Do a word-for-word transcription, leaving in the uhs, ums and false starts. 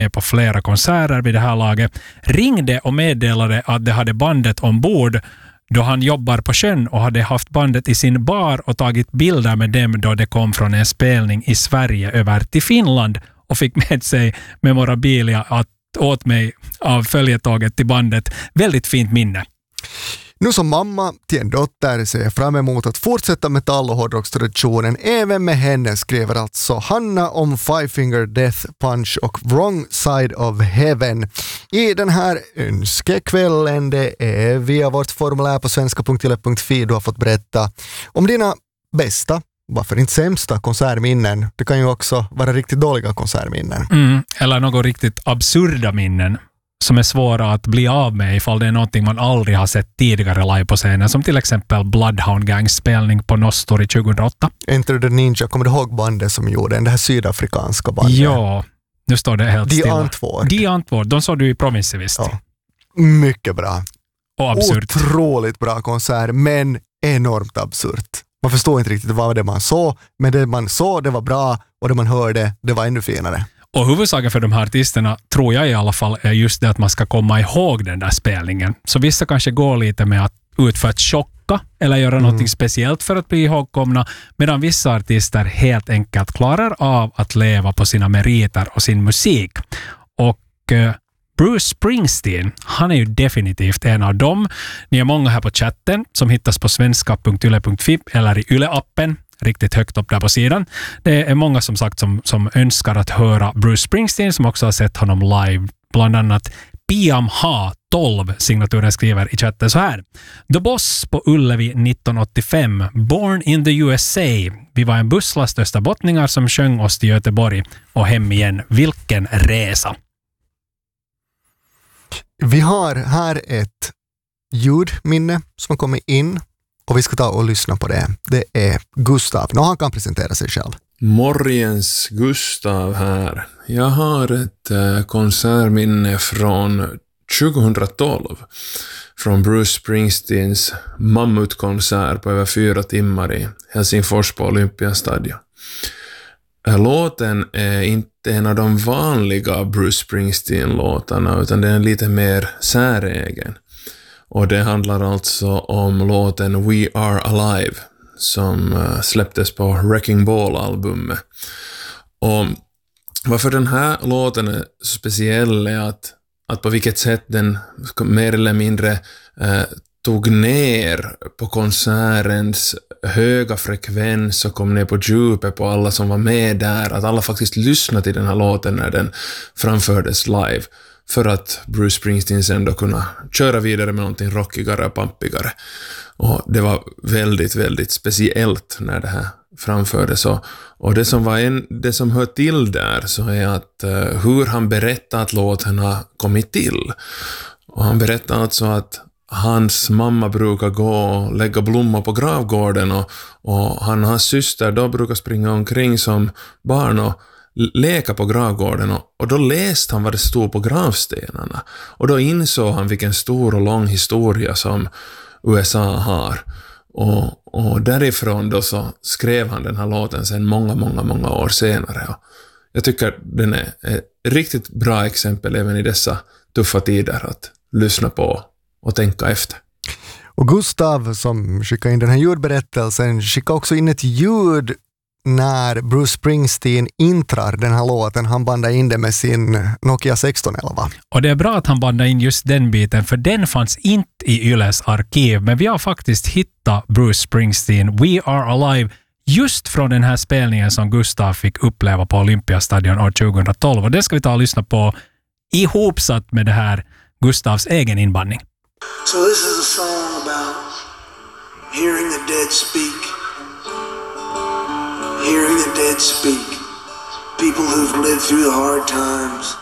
med på flera konserter vid det här laget, ringde och meddelade att det hade bandet ombord då han jobbar på sjön och hade haft bandet i sin bar och tagit bilder med dem då det kom från en spelning i Sverige över till Finland och fick med sig memorabilia att åt mig av följetåget till bandet. Väldigt fint minne. Nu som mamma till en dotter ser jag fram emot att fortsätta metall- och hårdrockstraditionen även med henne, skriver alltså Hanna om Five Finger Death Punch och Wrong Side of Heaven. I den här önskekvällen, det är via vårt formulär på svenska punkt yle punkt fi du har fått berätta om dina bästa, varför inte sämsta konsertminnen. Det kan ju också vara riktigt dåliga konsertminnen. Mm, eller något riktigt absurda minnen som är svåra att bli av med ifall det är någonting man aldrig har sett tidigare live på scenen, som till exempel Bloodhound Gangs spelning på Nostor i tjugohundraåtta. Enter the Ninja, kommer du ihåg bandet som gjorde den, det här sydafrikanska bandet? Ja, nu står det helt De stilla. Antwoord. De Antwoord, de såg du i Province, visst. Ja. Mycket bra. Och absurt. Otroligt bra konsert, men enormt absurt. Man förstår inte riktigt vad det man såg, men det man såg, det var bra, och det man hörde, det var ännu finare. Och huvudsaken för de här artisterna, tror jag i alla fall, är just det att man ska komma ihåg den där spelningen. Så vissa kanske går lite med att utföra ett chocka eller göra mm. något speciellt för att bli ihågkomna, medan vissa artister helt enkelt klarar av att leva på sina meriter och sin musik. Och eh, Bruce Springsteen, han är ju definitivt en av dem. Ni är många här på chatten som hittas på svenska punkt yle punkt fi eller i Yle-appen. Riktigt högt upp där på sidan. Det är många som sagt som, som önskar att höra Bruce Springsteen, som också har sett honom live. Bland annat Piam H tolv, signaturen skriver i chatten så här. The Boss på Ullevi nittonhundraåttiofem. Born in the U S A. Vi var en busslast österbottningar som sjöng oss till Göteborg och hem igen. Vilken resa! Vi har här ett ljudminne som har kommit in. Och vi ska ta och lyssna på det. Det är Gustav. Nå, han kan presentera sig själv. Morgens Gustav här. Jag har ett äh, konsertminne från tjugohundratolv. Från Bruce Springsteens mammutkonsert på över fyra timmar i Helsingfors på Olympiastadion. Låten är inte en av de vanliga Bruce Springsteen-låtarna, utan den är lite mer säregen. Och det handlar alltså om låten We Are Alive som uh, släpptes på Wrecking Ball-albumet. Och varför den här låten är speciell är att, att på vilket sätt den mer eller mindre uh, tog ner på konsertens höga frekvens och kom ner på djupet på alla som var med där. Att alla faktiskt lyssnade till den här låten när den framfördes live. För att Bruce Springsteen sen då kunna köra vidare med någonting rockigare och pampigare. Och det var väldigt, väldigt speciellt när det här framfördes. Och, och det som var en, det som hör till där så är att uh, hur han berättar att låten har kommit till. Och han berättar alltså att hans mamma brukar gå och lägga blommor på gravgården och, och han och hans syster då brukar springa omkring som barn och leka på gravgården och, och då läste han vad det stod på gravstenarna och då insåg han vilken stor och lång historia som U S A har och, och därifrån då så skrev han den här låten sen många, många, många år senare och jag tycker den är ett riktigt bra exempel även i dessa tuffa tider att lyssna på och tänka efter. Och Gustav som skickade in den här ljudberättelsen skickade också in ett ljud när Bruce Springsteen intrar den här låten. Han bandade in det med sin Nokia sexton elva. Och det är bra att han bandade in just den biten, för den fanns inte i Yles arkiv. Men vi har faktiskt hittat Bruce Springsteen We Are Alive just från den här spelningen som Gustav fick uppleva på Olympiastadion år tjugohundratolv. Och det ska vi ta och lyssna på ihopsatt med det här Gustavs egen inbandning. So this is a song about hearing the dead speak. Hearing the dead speak. People who've lived through the hard times.